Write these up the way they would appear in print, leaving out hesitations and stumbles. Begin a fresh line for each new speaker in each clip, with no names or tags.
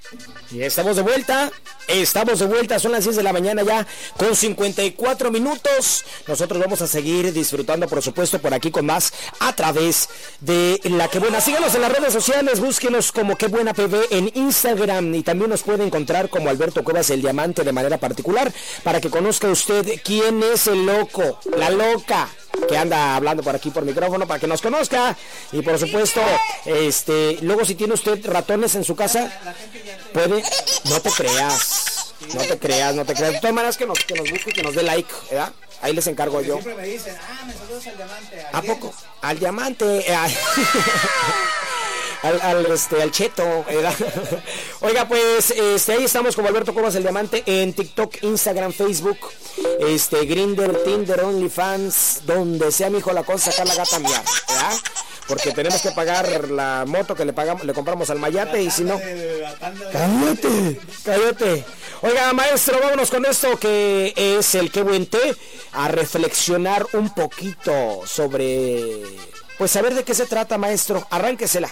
Y estamos de vuelta, son las 10 de la mañana ya con 54 minutos. Nosotros vamos a seguir disfrutando, por supuesto, por aquí con más a través de La Que Buena. Síganos en las redes sociales, búsquenos como Que Buena PB en Instagram y también nos puede encontrar como Alberto Cuevas el Diamante de manera particular para que conozca usted quién es el loco, la loca que anda hablando por aquí por micrófono, para que nos conozca. Y por supuesto, luego si tiene usted ratones en su casa, puede, no te creas. De todas maneras que nos busque, que nos dé like, ¿verdad? Ahí les encargo yo.
Siempre me dicen, me saludas al Diamante.
¿A poco? Al Diamante. Al Cheto, ¿verdad? Oiga, pues ahí estamos como Alberto Cuevas el Diamante en TikTok, Instagram, Facebook, Grindr, Tinder, OnlyFans, donde sea, mijo, la cosa, acá la gata mía, ¿verdad? Porque tenemos que pagar la moto que le compramos al Mayate y si no... Cállate. Oiga, maestro, vámonos con esto que es el Qué Buen Té, a reflexionar un poquito sobre... Pues saber de qué se trata, maestro. Arránquesela.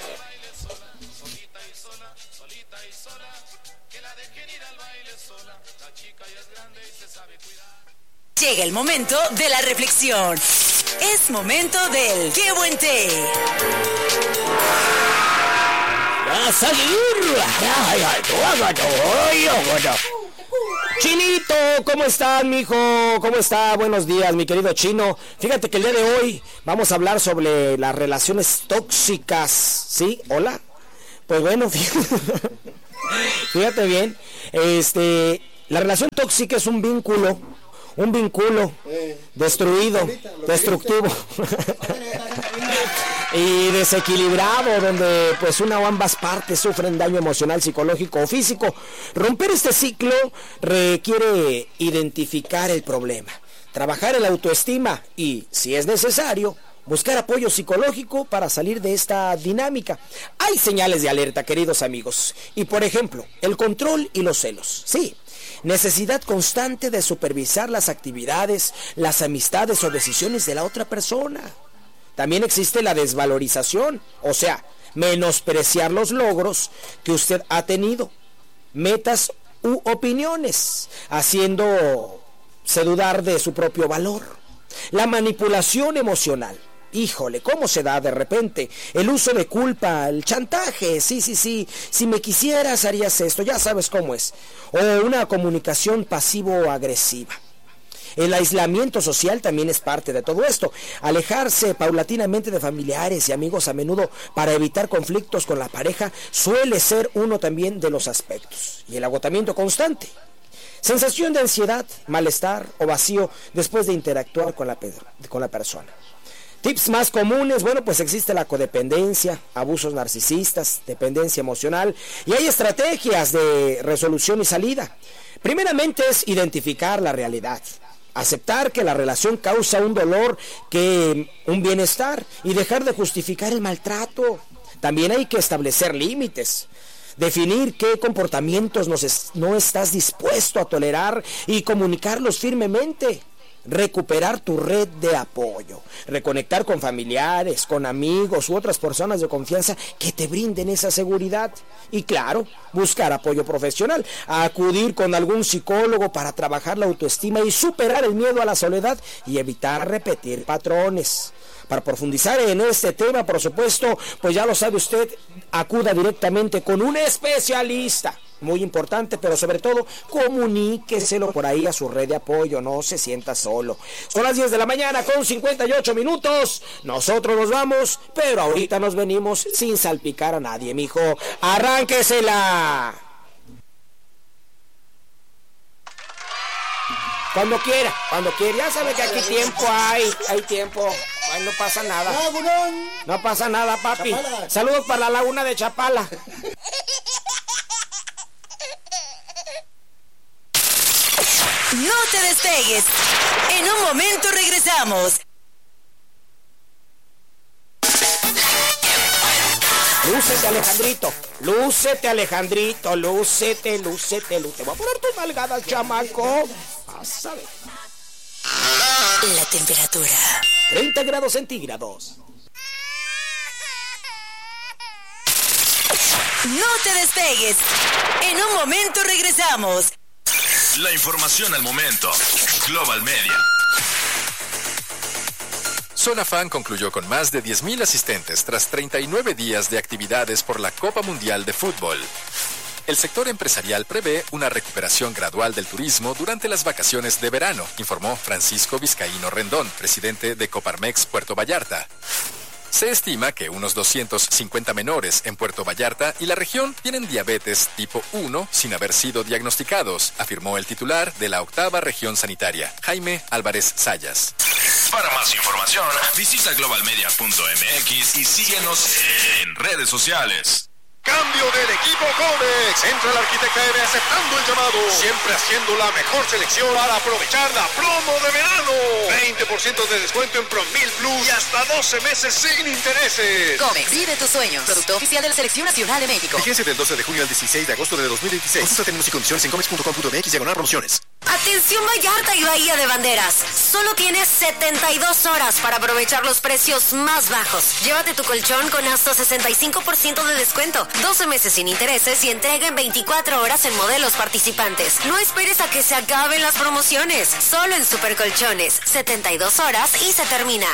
Llega el momento de la reflexión. Es momento del Qué Buen Té.
¡A salir! Chinito, ¿cómo estás, mijo? ¿Cómo está? Buenos días, mi querido Chino. Fíjate que el día de hoy vamos a hablar sobre las relaciones tóxicas. ¿Sí? ¿Hola? Pues bueno, fíjate bien. La relación tóxica es un vínculo destruido, destructivo y desequilibrado, donde pues una o ambas partes sufren daño emocional, psicológico o físico. Romper este ciclo requiere identificar el problema, trabajar en la autoestima y, si es necesario, buscar apoyo psicológico para salir de esta dinámica. Hay señales de alerta, queridos amigos, y por ejemplo, el control y los celos. Sí, necesidad constante de supervisar las actividades, las amistades o decisiones de la otra persona. También existe la desvalorización, o sea, menospreciar los logros que usted ha tenido, metas u opiniones, haciéndose dudar de su propio valor. La manipulación emocional. Híjole, ¿cómo se da de repente? El uso de culpa, el chantaje, sí, si me quisieras harías esto, ya sabes cómo es. O una comunicación pasivo-agresiva. El aislamiento social también es parte de todo esto. Alejarse paulatinamente de familiares y amigos a menudo para evitar conflictos con la pareja suele ser uno también de los aspectos. Y el agotamiento constante. Sensación de ansiedad, malestar o vacío después de interactuar con la persona. Tips más comunes, bueno, pues existe la codependencia, abusos narcisistas, dependencia emocional y hay estrategias de resolución y salida. Primeramente es identificar la realidad, aceptar que la relación causa un dolor que un bienestar y dejar de justificar el maltrato. También hay que establecer límites. Definir qué comportamientos no estás dispuesto a tolerar y comunicarlos firmemente. Recuperar tu red de apoyo, reconectar con familiares, con amigos u otras personas de confianza que te brinden esa seguridad. Y claro, buscar apoyo profesional, acudir con algún psicólogo para trabajar la autoestima y superar el miedo a la soledad y evitar repetir patrones. Para profundizar en este tema, por supuesto, pues ya lo sabe usted, acuda directamente con un especialista. Muy importante, pero sobre todo, comuníqueselo por ahí a su red de apoyo, no se sienta solo. Son las 10 de la mañana con 58 minutos. Nosotros nos vamos, pero ahorita nos venimos sin salpicar a nadie, mijo. ¡Arránquesela! Cuando quiera, ya sabe que aquí tiempo hay tiempo. Ay, no pasa nada. No pasa nada, papi. Chapala. Saludos para la laguna de Chapala.
No te despegues. En un momento regresamos.
Lúcete, Alejandrito. Lúcete. Voy a poner tus nalgadas, chamaco. Vas a ver.
La temperatura.
30 grados centígrados.
No te despegues. En un momento regresamos.
La información al momento. Global Media.
Zona Fan concluyó con más de 10,000 asistentes tras 39 días de actividades por la Copa Mundial de Fútbol. El sector empresarial prevé una recuperación gradual del turismo durante las vacaciones de verano, informó Francisco Vizcaíno Rendón, presidente de Coparmex Puerto Vallarta. Se estima que unos 250 menores en Puerto Vallarta y la región tienen diabetes tipo 1 sin haber sido diagnosticados, afirmó el titular de la 8ª Región Sanitaria, Jaime Álvarez Sayas.
Para más información, visita globalmedia.mx y síguenos en redes sociales.
Cambio del equipo Comex. Entra el arquitecta M aceptando el llamado. Siempre haciendo la mejor selección para aprovechar la promo de verano. 20% de descuento en Promil Plus y hasta 12 meses sin intereses.
Comex, vive tus sueños. Producto oficial de la Selección Nacional de México.
Fíjense del 12 de junio al 16 de agosto de 2016. Consulta términos y condiciones en comex.com.mx/promociones.
Atención Vallarta y Bahía de Banderas. Solo tienes 72 horas para aprovechar los precios más bajos. Llévate tu colchón con hasta 65% de descuento, 12 meses sin intereses y entrega en 24 horas en modelos participantes. No esperes a que se acaben las promociones. Solo en Supercolchones. 72 horas y se termina.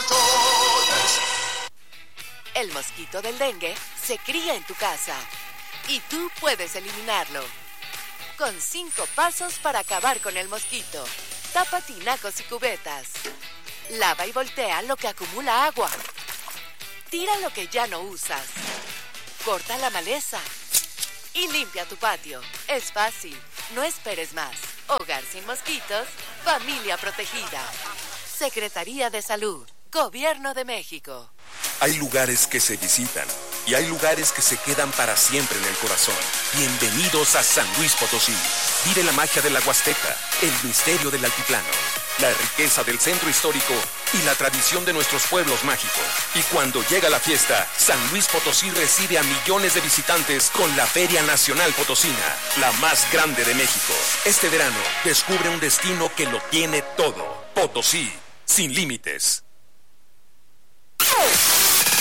El mosquito del dengue se cría en tu casa y tú puedes eliminarlo. Con 5 pasos para acabar con el mosquito. Tapa tinacos y cubetas. Lava y voltea lo que acumula agua. Tira lo que ya no usas. Corta la maleza. Y limpia tu patio. Es fácil. No esperes más. Hogar sin mosquitos. Familia protegida. Secretaría de Salud. Gobierno de México.
Hay lugares que se visitan y hay lugares que se quedan para siempre en el corazón. Bienvenidos a San Luis Potosí. Vive la magia de la Huasteca, el misterio del altiplano, la riqueza del centro histórico y la tradición de nuestros pueblos mágicos. Y cuando llega la fiesta, San Luis Potosí recibe a millones de visitantes con la Feria Nacional Potosina, la más grande de México. Este verano, descubre un destino que lo tiene todo. Potosí, sin límites.